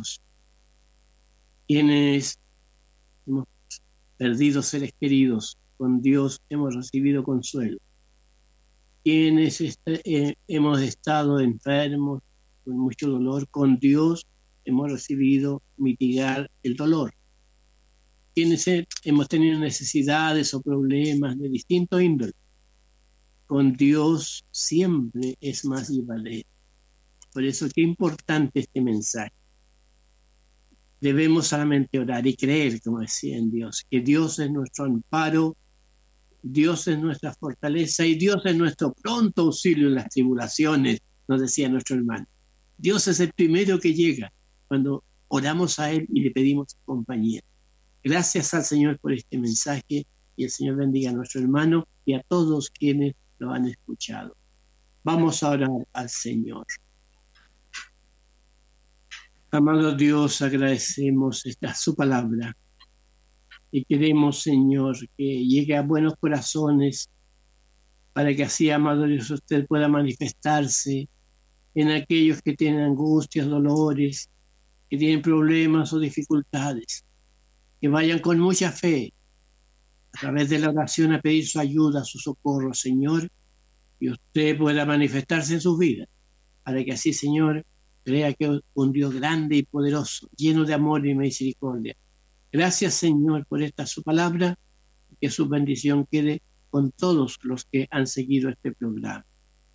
Dios. Quienes hemos perdido seres queridos, con Dios hemos recibido consuelo. Quienes hemos estado enfermos, con mucho dolor, con Dios hemos recibido mitigar el dolor. Quienes hemos tenido necesidades o problemas de distinto índole, con Dios siempre es más llevadero. Por eso qué importante este mensaje. Debemos solamente orar y creer, como decía, en Dios, que Dios es nuestro amparo, Dios es nuestra fortaleza y Dios es nuestro pronto auxilio en las tribulaciones, nos decía nuestro hermano. Dios es el primero que llega cuando oramos a Él y le pedimos compañía. Gracias al Señor por este mensaje y el Señor bendiga a nuestro hermano y a todos quienes lo han escuchado. Vamos a orar al Señor. Amado Dios, agradecemos su palabra y queremos, Señor, que llegue a buenos corazones para que así, amado Dios, usted pueda manifestarse en aquellos que tienen angustias, dolores, que tienen problemas o dificultades, que vayan con mucha fe a través de la oración a pedir su ayuda, su socorro, Señor, y usted pueda manifestarse en sus vidas, para que así, Señor, crea que es un Dios grande y poderoso, lleno de amor y misericordia. Gracias, Señor, por esta su palabra, y que su bendición quede con todos los que han seguido este programa.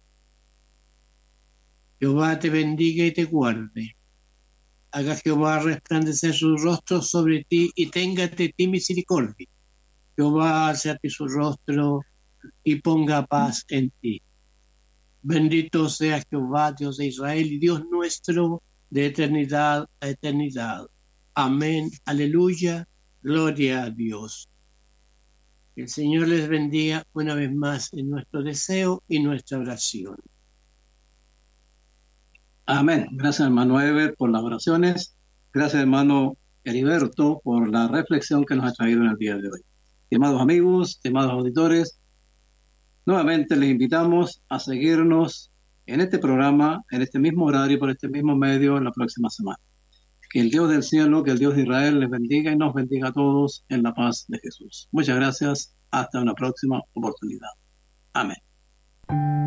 Jehová te bendiga y te guarde. Haga Jehová resplandecer su rostro sobre ti y tenga de ti misericordia. Jehová alce a ti su rostro y ponga paz en ti. Bendito sea Jehová, Dios de Israel y Dios nuestro, de eternidad a eternidad. Amén. Aleluya. Gloria a Dios. Que el Señor les bendiga una vez más en nuestro deseo y nuestra oración. Amén. Gracias, hermano Eber, por las oraciones. Gracias, hermano Heriberto, por la reflexión que nos ha traído en el día de hoy. Estimados amigos, estimados auditores, nuevamente les invitamos a seguirnos en este programa, en este mismo horario, por este mismo medio, en la próxima semana. Que el Dios del cielo, que el Dios de Israel les bendiga y nos bendiga a todos en la paz de Jesús. Muchas gracias. Hasta una próxima oportunidad. Amén.